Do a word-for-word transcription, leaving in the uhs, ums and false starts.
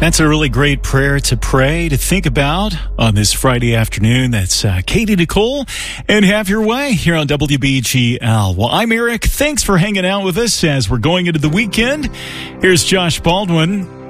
That's a really great prayer to pray, to think about on this Friday afternoon. That's uh, Katie Nicole and Have Your Way here on W B G L. Well, I'm Eric. Thanks for hanging out with us as we're going into the weekend. Here's Josh Baldwin.